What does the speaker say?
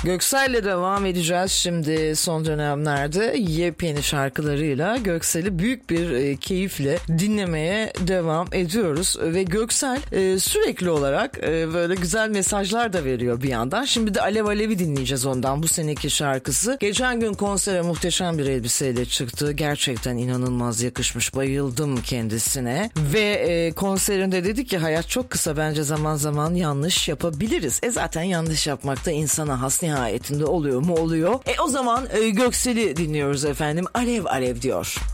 Göksel'le devam edeceğiz şimdi son dönemlerde yepyeni şarkılarıyla Göksel'i büyük bir keyifle dinlemeye devam ediyoruz ve Göksel sürekli olarak böyle güzel mesajlar da veriyor bir yandan. Şimdi de Alev Alev'i dinleyeceğiz ondan, bu seneki şarkısı. Geçen gün konsere muhteşem bir elbiseyle çıktı. Gerçekten inanılmaz yakışmış, bayıldım kendisine ve konserinde dedi ki hayat çok kısa, bence zaman zaman yanlış yapabiliriz. Zaten yanlış yapmak da insana has, nihayetinde oluyor mu oluyor. O zaman Göksel'i dinliyoruz efendim. Alev Alev diyor.